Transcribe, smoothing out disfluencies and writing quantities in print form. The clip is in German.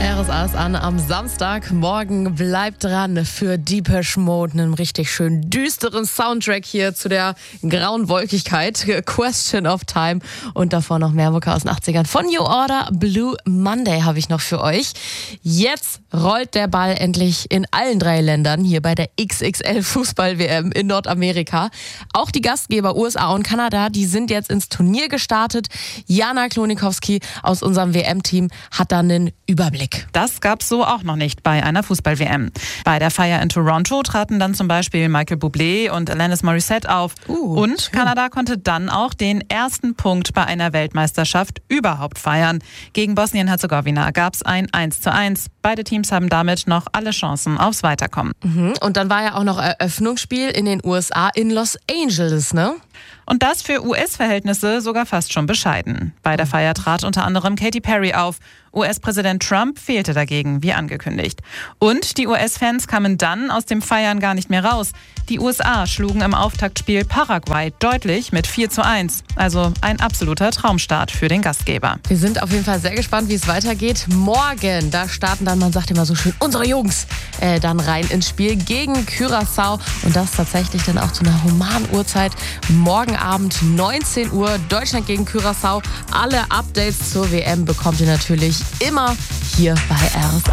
RSA ist an am Samstagmorgen. Bleibt dran für Depeche Mode, einen richtig schön düsteren Soundtrack hier zu der grauen Wolkigkeit. Question of Time und davor noch mehr Mucke aus den 80ern. Von New Order, Blue Monday habe ich noch für euch. Jetzt rollt der Ball endlich in allen 3 Ländern hier bei der XXL Fußball-WM in Nordamerika. Auch die Gastgeber USA und Kanada, die sind jetzt ins Turnier gestartet. Jana Klonikowski aus unserem WM-Team hat da einen Überblick. Das gab's so auch noch nicht bei einer Fußball-WM. Bei der Feier in Toronto traten dann zum Beispiel Michael Bublé und Alanis Morissette auf. Und schön. Kanada konnte dann auch den ersten Punkt bei einer Weltmeisterschaft überhaupt feiern. Gegen Bosnien-Herzegowina gab's ein 1:1. Beide Teams haben damit noch alle Chancen aufs Weiterkommen. Und dann war ja auch noch Eröffnungsspiel in den USA in Los Angeles, ne? Und das für US-Verhältnisse sogar fast schon bescheiden. Bei der Feier trat unter anderem Katy Perry auf. US-Präsident Trump fehlte dagegen, wie angekündigt. Und die US-Fans kamen dann aus dem Feiern gar nicht mehr raus. Die USA schlugen im Auftaktspiel Paraguay deutlich mit 4:1. Also ein absoluter Traumstart für den Gastgeber. Wir sind auf jeden Fall sehr gespannt, wie es weitergeht. Morgen, da starten dann, man sagt immer so schön, unsere Jungs dann rein ins Spiel gegen Curaçao. Und das tatsächlich dann auch zu einer humanen Uhrzeit. Morgen Abend 19 Uhr, Deutschland gegen Curaçao. Alle Updates zur WM bekommt ihr natürlich immer hier bei RSA.